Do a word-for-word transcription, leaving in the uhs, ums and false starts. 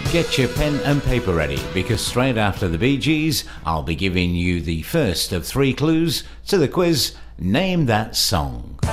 Get your pen and paper ready, because straight after the Bee Gees, I'll be giving you the first of three clues to the quiz Name That Song.